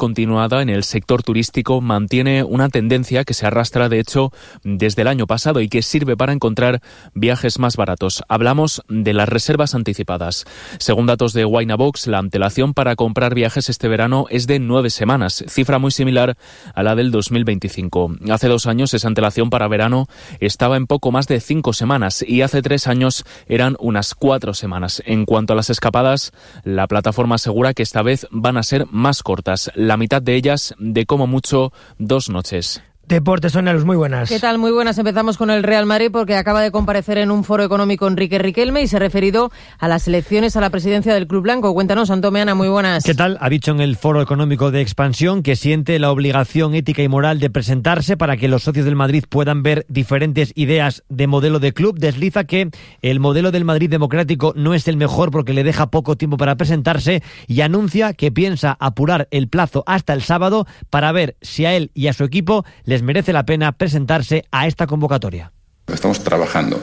continuada en el sector turístico mantiene una tendencia que se arrastra, de hecho, desde el año pasado y que sirve para encontrar viajes más baratos. Hablamos de las reservas anticipadas. Según datos de Waynabox, la antelación para comprar viajes este verano es de 9 semanas, cifra muy similar a la del 2025. Hace 2 años esa antelación para verano estaba en poco más de 5 semanas y hace 3 años eran unas 4 semanas. En cuanto a las escapadas, la plataforma asegura que esta vez van a ser más cortas, la mitad de ellas de como mucho 2 noches. Deportes, Sonia Luz, muy buenas. ¿Qué tal? Muy buenas. Empezamos con el Real Madrid porque acaba de comparecer en un foro económico Enrique Riquelme y se ha referido a las elecciones a la presidencia del Club Blanco. Cuéntanos, Antón Meana, muy buenas. ¿Qué tal? Ha dicho en el foro económico de expansión que siente la obligación ética y moral de presentarse para que los socios del Madrid puedan ver diferentes ideas de modelo de club. Desliza que el modelo del Madrid democrático no es el mejor porque le deja poco tiempo para presentarse y anuncia que piensa apurar el plazo hasta el sábado para ver si a él y a su equipo les merece la pena presentarse a esta convocatoria. Estamos trabajando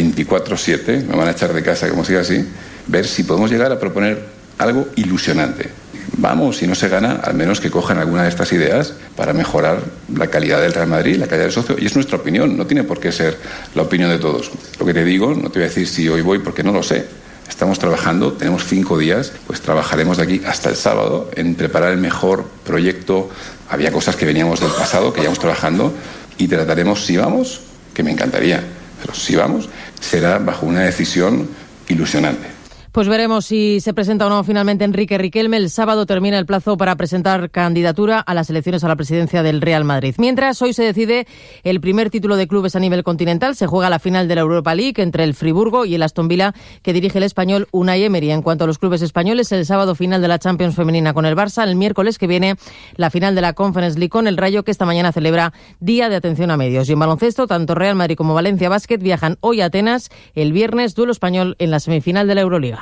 24/7, me van a echar de casa como siga así, ver si podemos llegar a proponer algo ilusionante. Vamos, si no se gana, al menos que cojan alguna de estas ideas para mejorar la calidad del Real Madrid, la calidad del socio, y es nuestra opinión, no tiene por qué ser la opinión de todos. Lo que te digo, no te voy a decir si hoy voy porque no lo sé. Estamos trabajando, tenemos 5 días, pues trabajaremos de aquí hasta el sábado en preparar el mejor proyecto. Había cosas que veníamos del pasado, que íbamos trabajando, y trataremos, si vamos, que me encantaría, pero si vamos, será bajo una decisión ilusionante. Pues veremos si se presenta o no finalmente Enrique Riquelme. El sábado termina el plazo para presentar candidatura a las elecciones a la presidencia del Real Madrid. Mientras, hoy se decide el primer título de clubes a nivel continental. Se juega la final de la Europa League entre el Friburgo y el Aston Villa, que dirige el español Unai Emery. En cuanto a los clubes españoles, el sábado final de la Champions femenina con el Barça. El miércoles que viene la final de la Conference League con el Rayo, que esta mañana celebra Día de Atención a Medios. Y en baloncesto, tanto Real Madrid como Valencia Basket viajan hoy a Atenas. El viernes, duelo español en la semifinal de la Euroliga.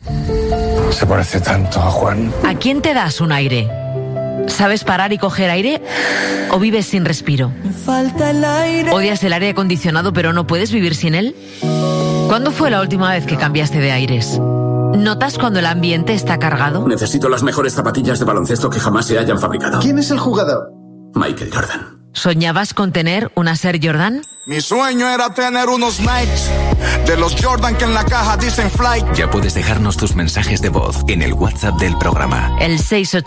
Se parece tanto a Juan. ¿A quién te das un aire? ¿Sabes parar y coger aire? ¿O vives sin respiro? Falta el aire. ¿Odias el aire acondicionado pero no puedes vivir sin él? ¿Cuándo fue la última vez que cambiaste de aires? ¿Notas cuando el ambiente está cargado? Necesito las mejores zapatillas de baloncesto que jamás se hayan fabricado. ¿Quién es el jugador? Michael Jordan. ¿Soñabas con tener una Air Jordan? Mi sueño era tener unos Nikes de los Jordan que en la caja dicen Flight. Ya puedes dejarnos tus mensajes de voz en el WhatsApp del programa. El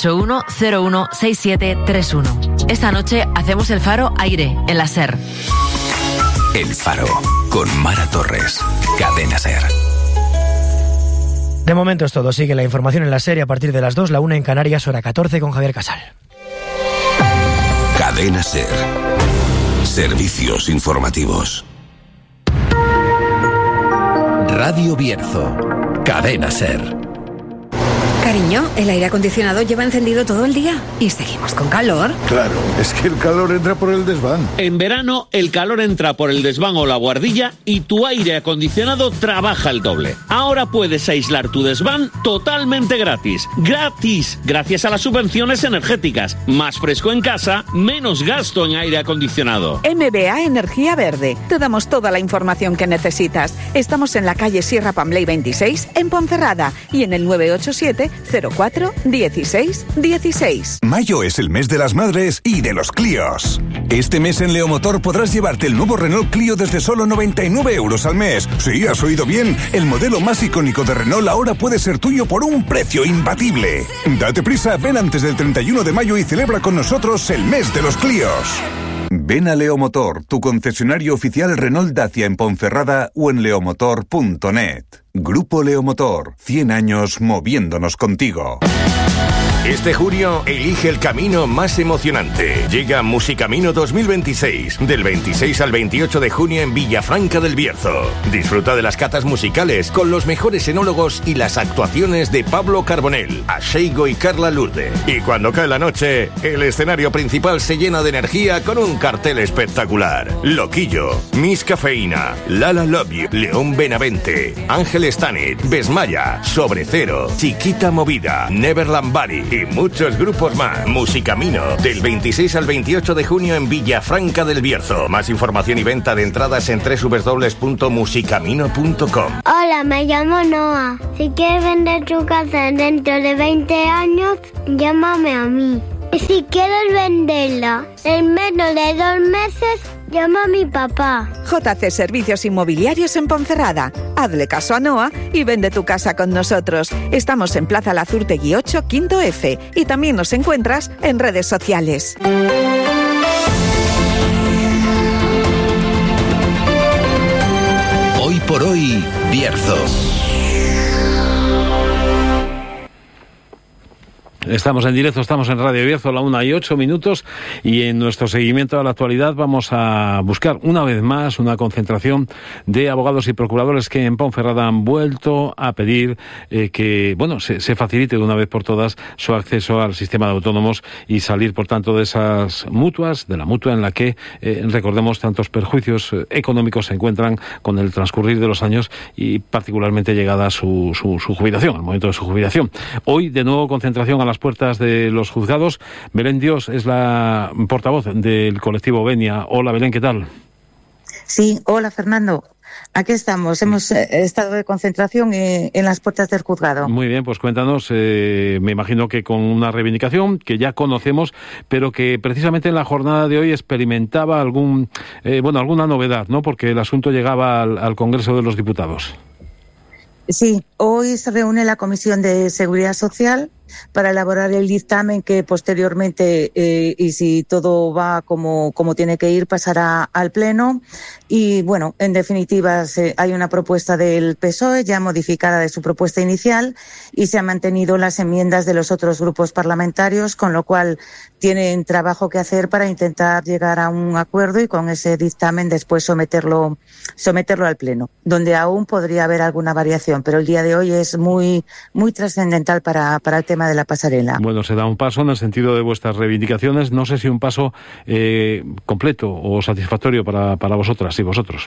681-016731. Esta noche hacemos el Faro Aire en la SER. El Faro con Mara Torres. Cadena SER. De momento es todo. Sigue la información en la SER a partir de las 2, la 1 en Canarias, hora 14 con Javier Casal. Cadena SER. Servicios informativos. Radio Bierzo. Cadena SER. Cariño, el aire acondicionado lleva encendido todo el día y seguimos con calor. Claro, es que el calor entra por el desván. En verano, el calor entra por el desván o la buhardilla y tu aire acondicionado trabaja el doble. Ahora puedes aislar tu desván totalmente gratis. ¡Gratis! Gracias a las subvenciones energéticas. Más fresco en casa, menos gasto en aire acondicionado. MBA Energía Verde. Te damos toda la información que necesitas. Estamos en la calle Sierra Pambley 26, en Ponferrada, y en el 987 04 16 16. Mayo es el mes de las madres y de los Clios. Este mes en Leomotor podrás llevarte el nuevo Renault Clio desde solo 99 euros al mes. Sí, has oído bien. El modelo más icónico de Renault ahora puede ser tuyo por un precio imbatible. Date prisa, ven antes del 31 de mayo y celebra con nosotros el mes de los Clios. Ven a Leomotor, tu concesionario oficial Renault Dacia en Ponferrada o en leomotor.net. Grupo Leomotor, 100 años moviéndonos contigo. Este junio, elige el camino más emocionante. Llega Musicamino 2026, del 26 al 28 de junio en Villafranca del Bierzo. Disfruta de las catas musicales con los mejores enólogos y las actuaciones de Pablo Carbonell, Asheigo y Carla Lourdes. Y cuando cae la noche, el escenario principal se llena de energía con un cartel espectacular. Loquillo, Miss Cafeína, Lala Love You, León Benavente, Ángel Stanit, Besmaya, Sobre Cero, Chiquita Movida, Neverland Bari y muchos grupos más. Musicamino, del 26 al 28 de junio en Villafranca del Bierzo. Más información y venta de entradas en www.musicamino.com. Hola, me llamo Noah. Si quieres vender tu casa dentro de 20 años, llámame a mí. Y si quieres venderla en menos de 2 meses, llama a mi papá. JC Servicios Inmobiliarios en Ponferrada. Hazle caso a Noa y vende tu casa con nosotros. Estamos en Plaza Lazurtegui 8, quinto F. Y también nos encuentras en redes sociales. Hoy por hoy, Bierzo. Estamos en directo, estamos en Radio Bierzo, 1:08, y en nuestro seguimiento a la actualidad vamos a buscar una vez más una concentración de abogados y procuradores que en Ponferrada han vuelto a pedir que se facilite de una vez por todas su acceso al sistema de autónomos y salir, por tanto, de esas mutuas, de la mutua en la que, recordemos, tantos perjuicios económicos se encuentran con el transcurrir de los años y particularmente llegada su jubilación, al momento de su jubilación. Hoy, de nuevo, concentración a las puertas de los juzgados. Belén Dios es la portavoz del colectivo Venia. Hola, Belén, ¿qué tal? Sí, hola, Fernando. Aquí estamos, hemos estado de concentración en las puertas del juzgado. Muy bien, pues cuéntanos, me imagino que con una reivindicación que ya conocemos, pero que precisamente en la jornada de hoy experimentaba alguna novedad, ¿no? Porque el asunto llegaba al Congreso de los Diputados. Sí, hoy se reúne la Comisión de Seguridad Social para elaborar el dictamen que posteriormente, y si todo va como tiene que ir, pasará al Pleno. Y bueno, en definitiva, hay una propuesta del PSOE ya modificada de su propuesta inicial y se han mantenido las enmiendas de los otros grupos parlamentarios, con lo cual tienen trabajo que hacer para intentar llegar a un acuerdo y con ese dictamen después someterlo al Pleno, donde aún podría haber alguna variación, pero el día de hoy es muy, muy trascendental para el tema de la pasarela. Bueno, se da un paso en el sentido de vuestras reivindicaciones. No sé si un paso completo o satisfactorio para vosotras y vosotros.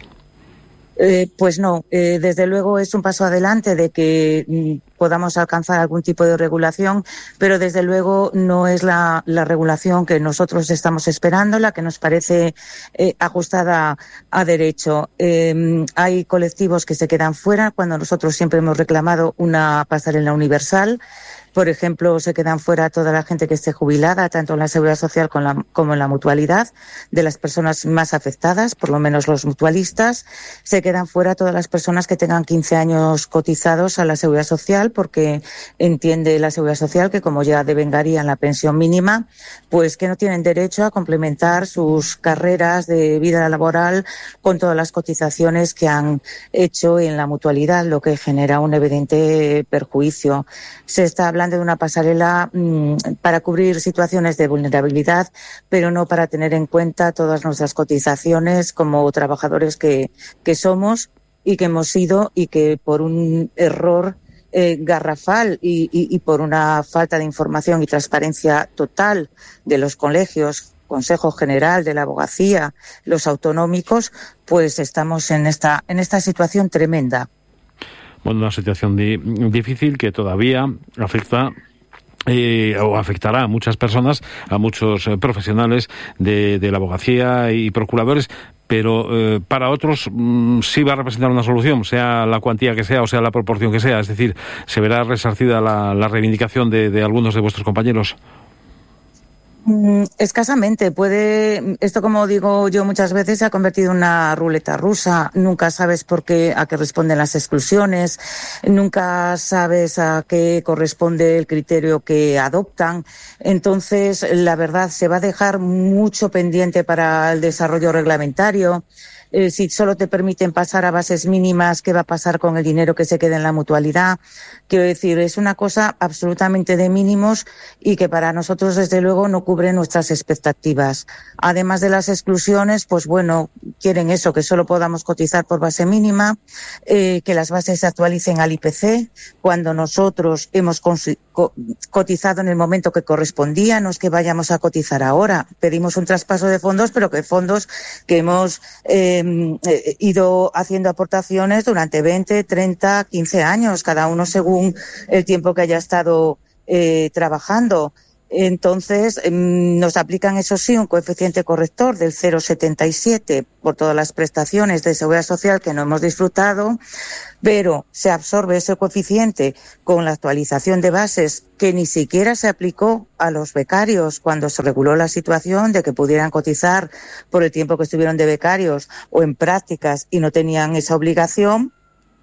Pues no, desde luego es un paso adelante de que podamos alcanzar algún tipo de regulación, pero desde luego no es la regulación que nosotros estamos esperando, la que nos parece ajustada a derecho. Hay colectivos que se quedan fuera cuando nosotros siempre hemos reclamado una pasarela universal. Por ejemplo, se quedan fuera toda la gente que esté jubilada, tanto en la Seguridad Social como en la mutualidad, de las personas más afectadas, por lo menos los mutualistas. Se quedan fuera todas las personas que tengan 15 años cotizados a la Seguridad Social, porque entiende la Seguridad Social que, como ya devengarían la pensión mínima, pues que no tienen derecho a complementar sus carreras de vida laboral con todas las cotizaciones que han hecho en la mutualidad, lo que genera un evidente perjuicio. Se está hablando de una pasarela para cubrir situaciones de vulnerabilidad, pero no para tener en cuenta todas nuestras cotizaciones como trabajadores que somos y que hemos sido, y que por un error garrafal y por una falta de información y transparencia total de los colegios, Consejo General de la Abogacía, los autonómicos, pues estamos en esta situación tremenda. Bueno, una situación difícil que todavía afecta o afectará a muchas personas, a muchos profesionales de la abogacía y procuradores, pero para otros sí va a representar una solución, sea la cuantía que sea o sea la proporción que sea. Es decir, ¿se verá resarcida la reivindicación de algunos de vuestros compañeros? Escasamente. Esto, como digo yo muchas veces, se ha convertido en una ruleta rusa. Nunca sabes a qué responden las exclusiones, nunca sabes a qué corresponde el criterio que adoptan. Entonces, la verdad, se va a dejar mucho pendiente para el desarrollo reglamentario. Si solo te permiten pasar a bases mínimas, ¿qué va a pasar con el dinero que se quede en la mutualidad? Quiero decir, es una cosa absolutamente de mínimos y que para nosotros, desde luego, no cubre nuestras expectativas. Además de las exclusiones, pues bueno, quieren eso, que solo podamos cotizar por base mínima, que las bases se actualicen al IPC, cuando nosotros hemos cotizado en el momento que correspondía, no es que vayamos a cotizar ahora. Pedimos un traspaso de fondos, pero que fondos que hemos ido haciendo aportaciones durante 20, 30, 15 años, cada uno según el tiempo que haya estado trabajando. Entonces, nos aplican, eso sí, un coeficiente corrector del 0,77 por todas las prestaciones de seguridad social que no hemos disfrutado, pero se absorbe ese coeficiente con la actualización de bases que ni siquiera se aplicó a los becarios cuando se reguló la situación de que pudieran cotizar por el tiempo que estuvieron de becarios o en prácticas y no tenían esa obligación.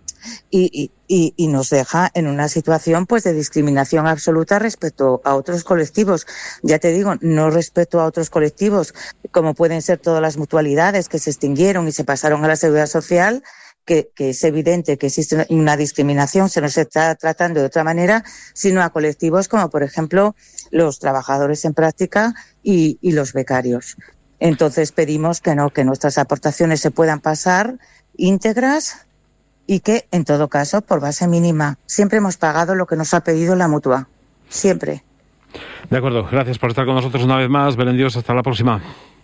Y nos deja en una situación pues de discriminación absoluta respecto a otros colectivos. Ya te digo, no respecto a otros colectivos como pueden ser todas las mutualidades que se extinguieron y se pasaron a la seguridad social, que es evidente que existe una discriminación, se nos está tratando de otra manera, sino a colectivos como por ejemplo los trabajadores en práctica y los becarios. Entonces pedimos que nuestras aportaciones se puedan pasar íntegras y que, en todo caso, por base mínima. Siempre hemos pagado lo que nos ha pedido la mutua. Siempre. De acuerdo. Gracias por estar con nosotros una vez más. Belén Dios, hasta la próxima.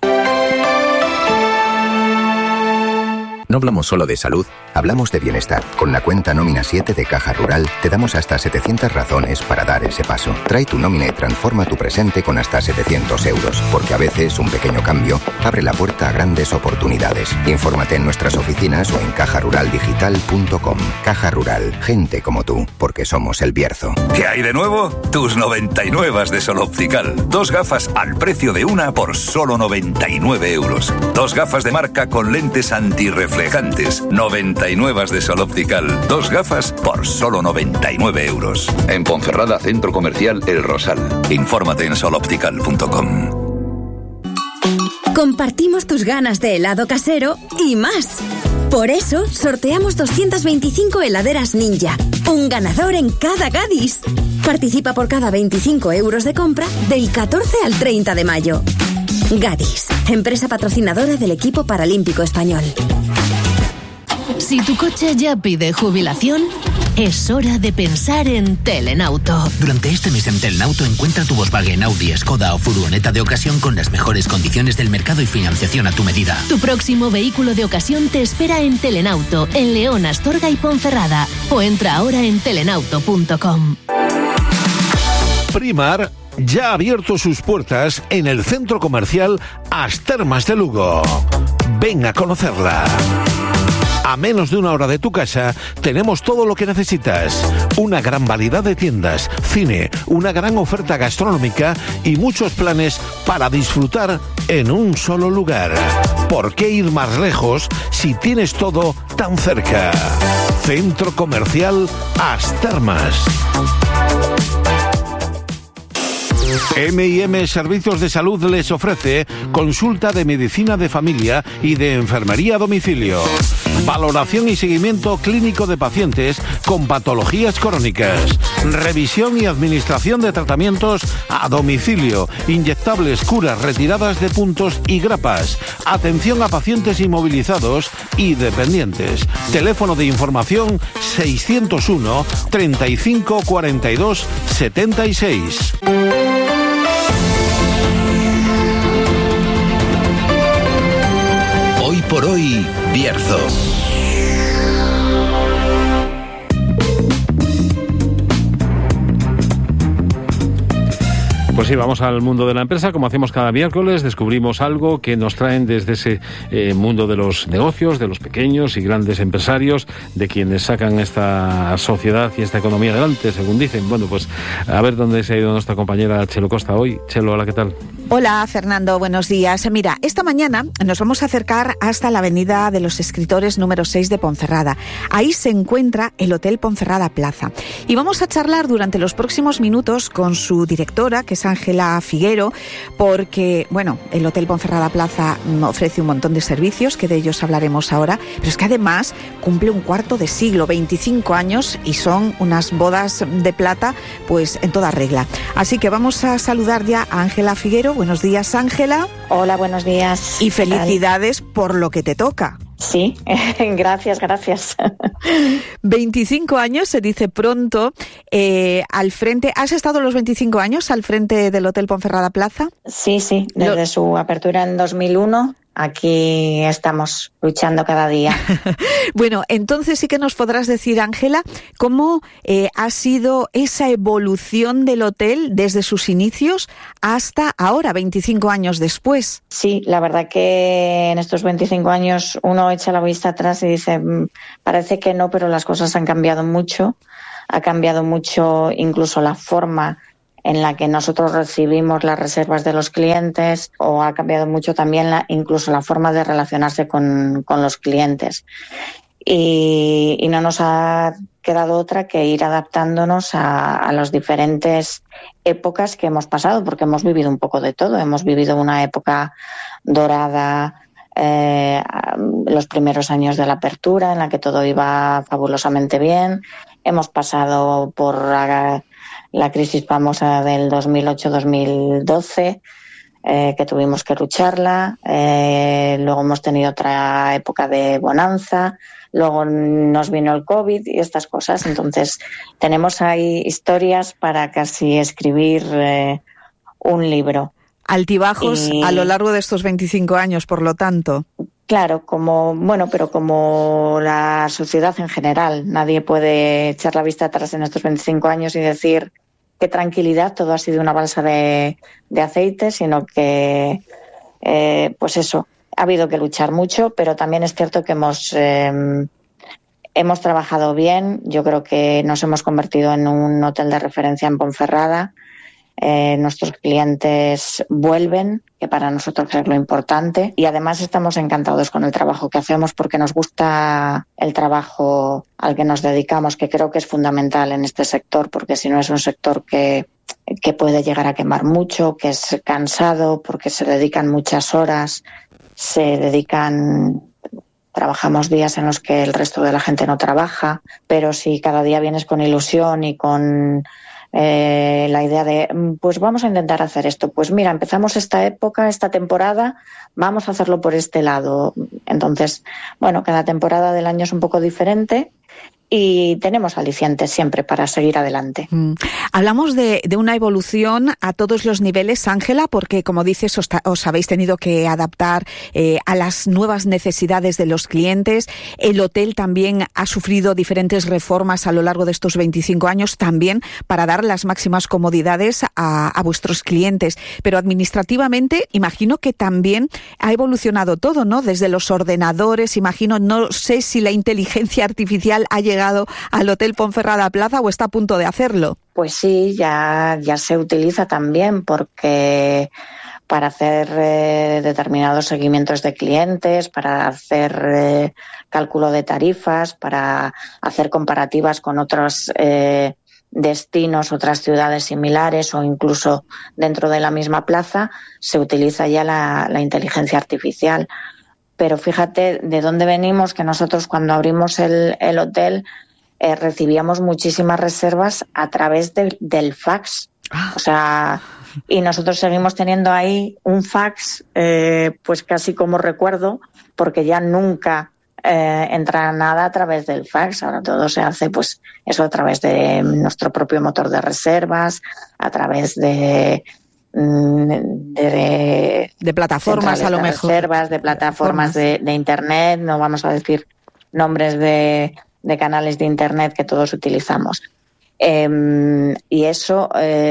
No hablamos solo de salud, hablamos de bienestar. Con la cuenta Nómina 7 de Caja Rural te damos hasta 700 razones para dar ese paso. Trae tu nómina y transforma tu presente con hasta 700 euros, porque a veces un pequeño cambio abre la puerta a grandes oportunidades. Infórmate en nuestras oficinas o en cajaruraldigital.com. Caja Rural, gente como tú, porque somos El Bierzo. ¿Qué hay de nuevo? Tus 99 de Sol Optical. 2 gafas al precio de una por solo 99 euros. 2 gafas de marca con lentes antirreflejantes. 99 de Sol Optical. 2 gafas por solo 99 euros. En Ponferrada, Centro Comercial El Rosal. Infórmate en soloptical.com. Compartimos tus ganas de helado casero y más. Por eso, sorteamos 225 heladeras Ninja. Un ganador en cada Gadis. Participa por cada 25 euros de compra del 14 al 30 de mayo. Gadis, empresa patrocinadora del equipo paralímpico español. Si tu coche ya pide jubilación, es hora de pensar en Telenauto. Durante este mes en Telenauto encuentra tu Volkswagen, Audi, Skoda o furgoneta de ocasión con las mejores condiciones del mercado y financiación a tu medida. Tu próximo vehículo de ocasión te espera en Telenauto, en León, Astorga y Ponferrada. O entra ahora en telenauto.com. Primar ya ha abierto sus puertas en el centro comercial As Termas de Lugo. Ven a conocerla. A menos de una hora de tu casa tenemos todo lo que necesitas. Una gran variedad de tiendas, cine, una gran oferta gastronómica y muchos planes para disfrutar en un solo lugar. ¿Por qué ir más lejos si tienes todo tan cerca? Centro Comercial As Termas. M&M Servicios de Salud les ofrece consulta de medicina de familia y de enfermería a domicilio. Valoración y seguimiento clínico de pacientes con patologías crónicas. Revisión y administración de tratamientos a domicilio. Inyectables, curas, retiradas de puntos y grapas. Atención a pacientes inmovilizados y dependientes. Teléfono de información 601 35 42 76. Hoy por hoy, Bierzo. Pues sí, vamos al mundo de la empresa. Como hacemos cada miércoles, descubrimos algo que nos traen desde ese mundo de los negocios, de los pequeños y grandes empresarios, de quienes sacan esta sociedad y esta economía adelante, según dicen. Bueno, pues a ver dónde se ha ido nuestra compañera Chelo Costa hoy. Chelo, hola, ¿qué tal? Hola, Fernando, buenos días. Mira, esta mañana nos vamos a acercar hasta la Avenida de los Escritores número 6 de Ponferrada. Ahí se encuentra el Hotel Ponferrada Plaza. Y vamos a charlar durante los próximos minutos con su directora, que es Ángela Figuero, porque, bueno, el Hotel Ponferrada Plaza ofrece un montón de servicios, que de ellos hablaremos ahora, pero es que además cumple un cuarto de siglo, 25 años, y son unas bodas de plata, pues en toda regla. Así que vamos a saludar ya a Ángela Figuero. Buenos días, Ángela. Hola, buenos días. Y felicidades por lo que te toca. Sí, gracias. 25 años, se dice pronto, al frente. ¿Has estado los 25 años al frente del Hotel Ponferrada Plaza? Sí, desde su apertura en 2001. aquí estamos luchando cada día. Bueno, entonces sí que nos podrás decir, Ángela, cómo ha sido esa evolución del hotel desde sus inicios hasta ahora, 25 años después. Sí, la verdad que en estos 25 años uno echa la vista atrás y dice, parece que no, pero las cosas han cambiado mucho. Ha cambiado mucho incluso la forma en la que nosotros recibimos las reservas de los clientes, o ha cambiado mucho también incluso la forma de relacionarse con los clientes. Y no nos ha quedado otra que ir adaptándonos a las diferentes épocas que hemos pasado, porque hemos vivido un poco de todo. Hemos vivido una época dorada, los primeros años de la apertura, en la que todo iba fabulosamente bien. Hemos pasado por la crisis famosa del 2008-2012, que tuvimos que lucharla. Luego hemos tenido otra época de bonanza. Luego nos vino el COVID y estas cosas. Entonces, tenemos ahí historias para casi escribir un libro. Altibajos a lo largo de estos 25 años, por lo tanto. Claro, pero como la sociedad en general. Nadie puede echar la vista atrás en estos 25 años y decir qué tranquilidad, todo ha sido una balsa de aceite, sino que, pues eso, ha habido que luchar mucho, pero también es cierto que hemos trabajado bien. Yo creo que nos hemos convertido en un hotel de referencia en Ponferrada. Nuestros clientes vuelven, que para nosotros es lo importante, y además estamos encantados con el trabajo que hacemos porque nos gusta el trabajo al que nos dedicamos, que creo que es fundamental en este sector, porque si no es un sector que puede llegar a quemar mucho, que es cansado, porque se dedican muchas horas, trabajamos días en los que el resto de la gente no trabaja, pero si cada día vienes con ilusión y con la idea de, pues vamos a intentar hacer esto. Pues mira, empezamos esta época, esta temporada, vamos a hacerlo por este lado. Entonces, bueno, cada temporada del año es un poco diferente y tenemos alicientes siempre para seguir adelante. Hablamos de una evolución a todos los niveles, Ángela, porque, como dices, os habéis tenido que adaptar a las nuevas necesidades de los clientes. El hotel también ha sufrido diferentes reformas a lo largo de estos 25 años, también para dar las máximas comodidades a vuestros clientes. Pero administrativamente, imagino que también ha evolucionado todo, ¿no? Desde los ordenadores, imagino, no sé si la inteligencia artificial ha llegado al Hotel Ponferrada Plaza o está a punto de hacerlo. Pues sí, ya se utiliza también, porque para hacer determinados seguimientos de clientes, para hacer cálculo de tarifas, para hacer comparativas con otros destinos, otras ciudades similares o incluso dentro de la misma plaza, se utiliza ya la inteligencia artificial. Pero fíjate de dónde venimos, que nosotros cuando abrimos el hotel recibíamos muchísimas reservas a través del fax. O sea, y nosotros seguimos teniendo ahí un fax, pues casi como recuerdo, porque ya nunca entra nada a través del fax. Ahora todo se hace, pues eso, a través de nuestro propio motor de reservas, a través de plataformas, a lo mejor, reservas, de plataformas de internet. No vamos a decir nombres de canales de internet que todos utilizamos, y eso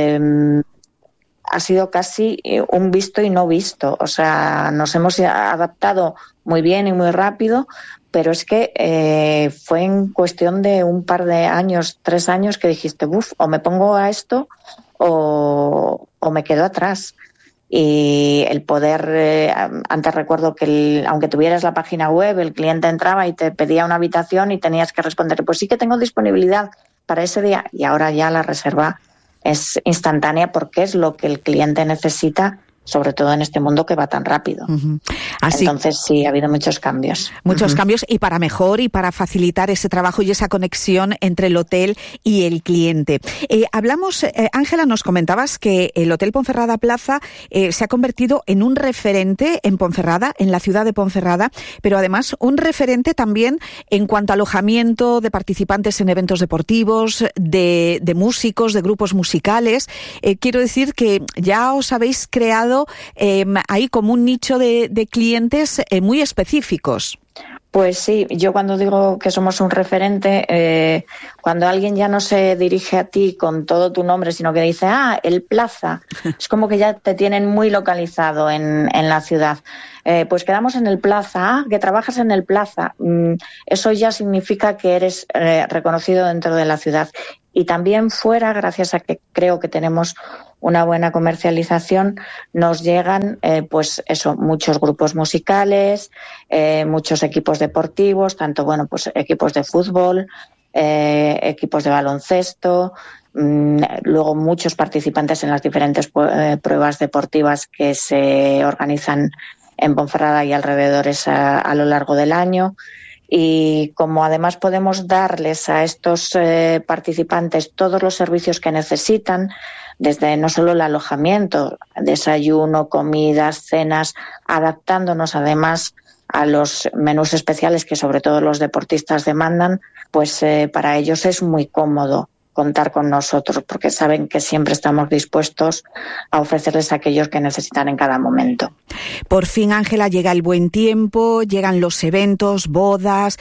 ha sido casi un visto y no visto. O sea, nos hemos adaptado muy bien y muy rápido, pero es que fue en cuestión de un par de años, 3 años, que dijiste, o me pongo a esto o me quedo atrás. Y el poder, antes recuerdo que aunque tuvieras la página web, el cliente entraba y te pedía una habitación y tenías que responder, pues sí que tengo disponibilidad para ese día, y ahora ya la reserva es instantánea porque es lo que el cliente necesita, sobre todo en este mundo que va tan rápido. Entonces sí, ha habido muchos cambios. Muchos cambios, y para mejor y para facilitar ese trabajo y esa conexión entre el hotel y el cliente. Hablamos, Ángela, nos comentabas que el Hotel Ponferrada Plaza se ha convertido en un referente en Ponferrada, en la ciudad de Ponferrada, pero además un referente también en cuanto a alojamiento de participantes en eventos deportivos, de músicos, de grupos musicales. Quiero decir que ya os habéis creado encontrado ahí como un nicho de clientes muy específicos. Pues sí, yo cuando digo que somos un referente, cuando alguien ya no se dirige a ti con todo tu nombre, sino que dice, el Plaza, es como que ya te tienen muy localizado en la ciudad. Pues quedamos en el Plaza, que trabajas en el Plaza. Eso ya significa que eres reconocido dentro de la ciudad. Y también fuera, gracias a que creo que tenemos una buena comercialización, nos llegan pues eso, muchos grupos musicales, muchos equipos deportivos, tanto pues equipos de fútbol, equipos de baloncesto, luego muchos participantes en las diferentes pruebas deportivas que se organizan en Ponferrada y alrededores a lo largo del año. Y como además podemos darles a estos participantes todos los servicios que necesitan, desde no solo el alojamiento, desayuno, comidas, cenas, adaptándonos además a los menús especiales que sobre todo los deportistas demandan, pues para ellos es muy cómodo contar con nosotros, porque saben que siempre estamos dispuestos a ofrecerles a aquellos que necesitan en cada momento. Por fin, Ángela, llega el buen tiempo, llegan los eventos, bodas,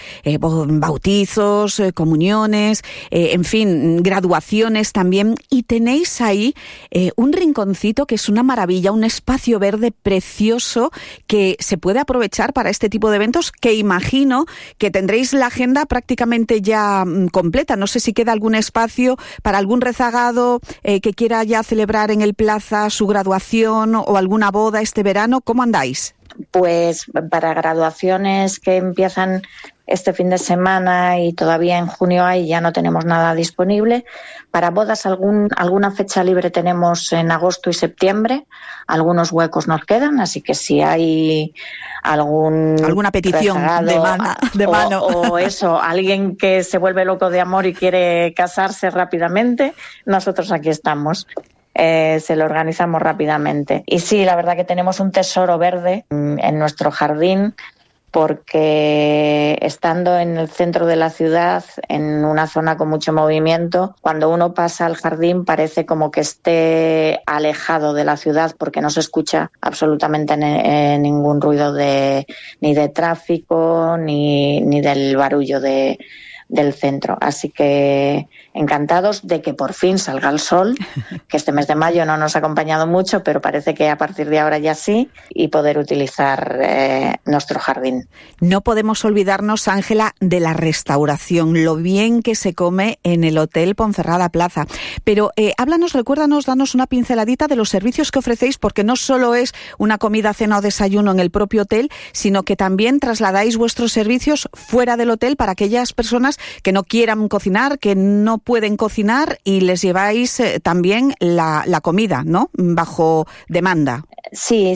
bautizos, comuniones, en fin, graduaciones también, y tenéis ahí un rinconcito que es una maravilla, un espacio verde precioso que se puede aprovechar para este tipo de eventos, que imagino que tendréis la agenda prácticamente ya completa. No sé si queda algún espacio para algún rezagado que quiera ya celebrar en el Plaza su graduación o alguna boda este verano. ¿Cómo andáis? Pues para graduaciones que empiezan este fin de semana y todavía en junio ya no tenemos nada disponible. Para bodas alguna fecha libre tenemos en agosto y septiembre. Algunos huecos nos quedan, así que si hay alguna petición de mano o eso, alguien que se vuelve loco de amor y quiere casarse rápidamente, nosotros aquí estamos. Se lo organizamos rápidamente. Y sí, la verdad que tenemos un tesoro verde en nuestro jardín, porque estando en el centro de la ciudad, en una zona con mucho movimiento, cuando uno pasa al jardín parece como que esté alejado de la ciudad, porque no se escucha absolutamente ningún ruido ni de tráfico ni del barullo del centro. Así que encantados de que por fin salga el sol, que este mes de mayo no nos ha acompañado mucho, pero parece que a partir de ahora ya sí, y poder utilizar nuestro jardín. No podemos olvidarnos, Ángela, de la restauración, lo bien que se come en el Hotel Ponferrada Plaza. Pero háblanos, recuérdanos, danos una pinceladita de los servicios que ofrecéis, porque no solo es una comida, cena o desayuno en el propio hotel, sino que también trasladáis vuestros servicios fuera del hotel para aquellas personas que no quieran cocinar, que no pueden cocinar, y les lleváis también la comida, ¿no?, bajo demanda. Sí.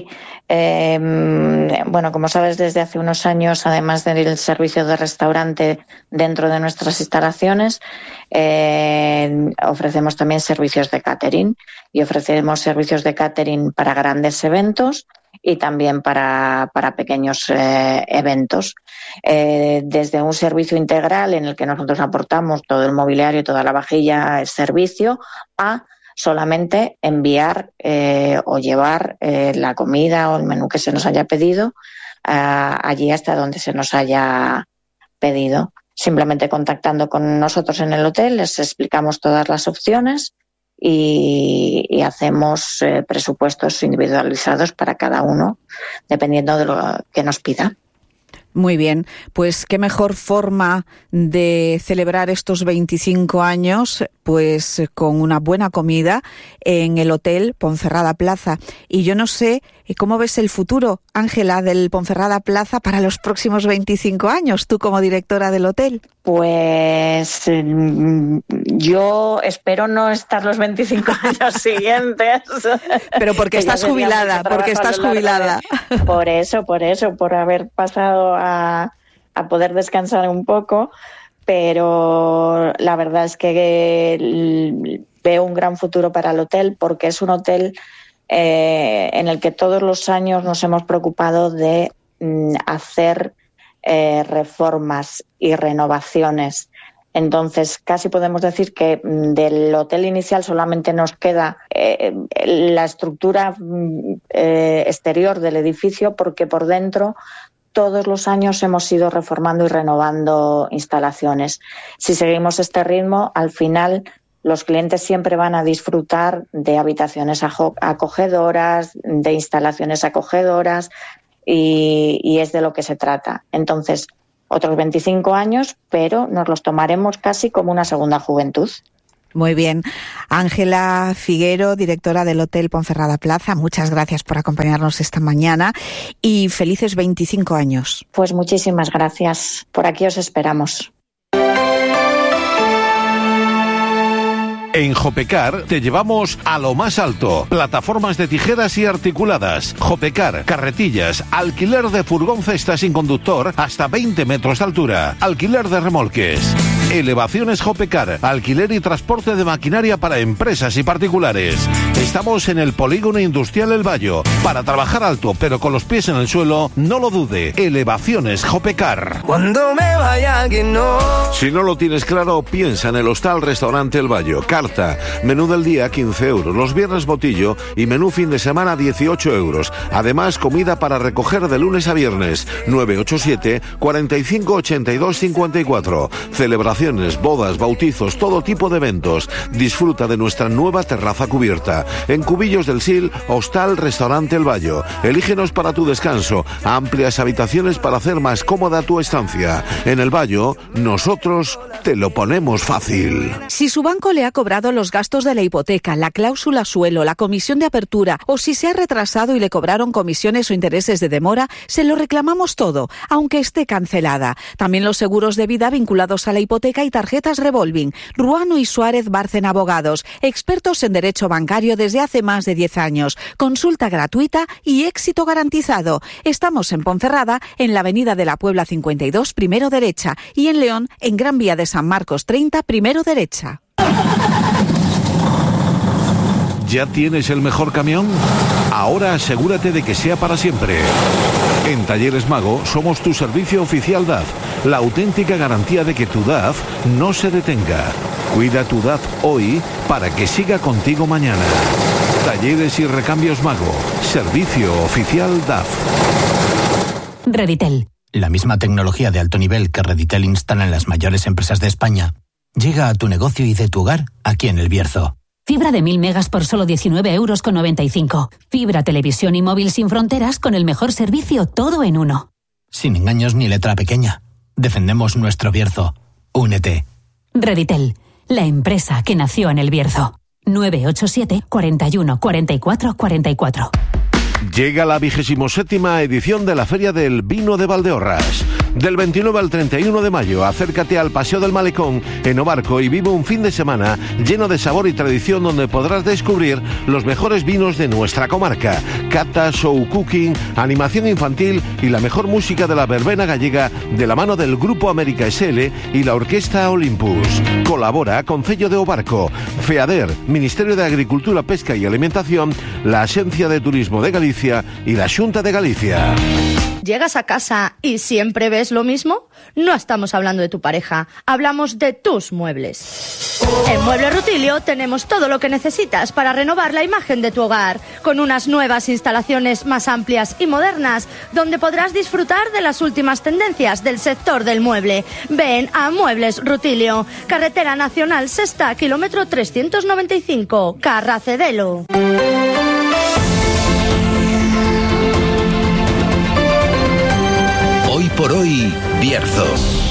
Bueno, como sabes, desde hace unos años, además del servicio de restaurante dentro de nuestras instalaciones, ofrecemos también servicios de catering, y ofrecemos servicios de catering para grandes eventos y también para pequeños eventos. Desde un servicio integral en el que nosotros aportamos todo el mobiliario, toda la vajilla, el servicio, a solamente enviar o llevar la comida o el menú que se nos haya pedido allí hasta donde se nos haya pedido. Simplemente contactando con nosotros en el hotel, les explicamos todas las opciones y hacemos presupuestos individualizados para cada uno, dependiendo de lo que nos pida. Muy bien, pues qué mejor forma de celebrar estos 25 años, pues con una buena comida en el Hotel Ponferrada Plaza. Y yo no sé cómo ves el futuro, Ángela, del Ponferrada Plaza para los próximos 25 años, tú como directora del hotel. Pues yo espero no estar los 25 años siguientes. Pero porque estás jubilada, Por eso, por haber pasado a poder descansar un poco, pero la verdad es que veo un gran futuro para el hotel, porque es un hotel en el que todos los años nos hemos preocupado de hacer reformas y renovaciones Entonces, casi podemos decir que del hotel inicial solamente nos queda la estructura exterior del edificio, porque por dentro todos los años hemos ido reformando y renovando instalaciones. Si seguimos este ritmo, al final los clientes siempre van a disfrutar de habitaciones acogedoras, de instalaciones acogedoras, y es de lo que se trata. Entonces, otros 25 años, pero nos los tomaremos casi como una segunda juventud. Muy bien. Ángela Figuero, directora del Hotel Ponferrada Plaza, muchas gracias por acompañarnos esta mañana y felices 25 años. Pues muchísimas gracias. Por aquí os esperamos. En Jopecar te llevamos a lo más alto. Plataformas de tijeras y articuladas. Jopecar, carretillas, alquiler de furgón cesta sin conductor hasta 20 metros de altura. Alquiler de remolques. Elevaciones Jopecar, alquiler y transporte de maquinaria para empresas y particulares. Estamos en el Polígono Industrial El Bayo. Para trabajar alto pero con los pies en el suelo, no lo dude. Elevaciones Jopecar. Cuando me vaya que no. Si no lo tienes claro, piensa en el Hostal Restaurante El Bayo. Carta, menú del día 15 euros, los viernes botillo y menú fin de semana 18 euros. Además, comida para recoger de lunes a viernes. 987 45 82 54. Celebraciones, bodas, bautizos, todo tipo de eventos. Disfruta de nuestra nueva terraza cubierta. En Cubillos del Sil, Hostal Restaurante El Bayo. Elígenos para tu descanso. Amplias habitaciones para hacer más cómoda tu estancia. En El Bayo, nosotros te lo ponemos fácil. Si su banco le ha cobrado los gastos de la hipoteca, la cláusula suelo, la comisión de apertura, o si se ha retrasado y le cobraron comisiones o intereses de demora, se lo reclamamos todo, aunque esté cancelada. También los seguros de vida vinculados a la hipoteca y tarjetas revolving. Ruano y Suárez Bárcena Abogados, expertos en derecho bancario desde hace más de 10 años. Consulta gratuita y éxito garantizado. Estamos en Ponferrada, en la Avenida de la Puebla 52, primero derecha, y en León, en Gran Vía de San Marcos 30, primero derecha. ¿Ya tienes el mejor camión? Ahora asegúrate de que sea para siempre. En Talleres Mago somos tu servicio oficial DAF, la auténtica garantía de que tu DAF no se detenga. Cuida tu DAF hoy para que siga contigo mañana. Talleres y Recambios Mago, servicio oficial DAF. Reditel. La misma tecnología de alto nivel que Reditel instala en las mayores empresas de España llega a tu negocio y de tu hogar aquí en El Bierzo. Fibra de 1000 megas por solo 19,95 €. Fibra, televisión y móvil sin fronteras con el mejor servicio, todo en uno. Sin engaños ni letra pequeña. Defendemos nuestro Bierzo. Únete. Reditel, la empresa que nació en El Bierzo. 987 41 44 44. Llega la 27ª edición de la Feria del Vino de Valdeorras. Del 29 al 31 de mayo, acércate al Paseo del Malecón en Obarco y vive un fin de semana lleno de sabor y tradición donde podrás descubrir los mejores vinos de nuestra comarca. Cata, show cooking, animación infantil y la mejor música de la verbena gallega de la mano del Grupo América SL y la Orquesta Olympus. Colabora Concello de Obarco, FEADER, Ministerio de Agricultura, Pesca y Alimentación, la Agencia de Turismo de Galicia y la Xunta de Galicia. ¿Llegas a casa y siempre ves lo mismo? No estamos hablando de tu pareja, hablamos de tus muebles. En Muebles Rutilio tenemos todo lo que necesitas para renovar la imagen de tu hogar, con unas nuevas instalaciones más amplias y modernas, donde podrás disfrutar de las últimas tendencias del sector del mueble. Ven a Muebles Rutilio, Carretera Nacional Sexta, kilómetro 395, Carracedelo. Hoy por hoy, Bierzo.